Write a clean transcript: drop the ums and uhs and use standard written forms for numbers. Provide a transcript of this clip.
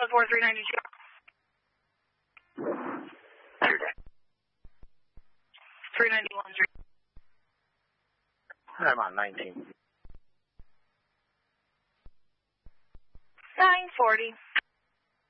704 392. Saturday. 391 Street. I'm on 19. 940.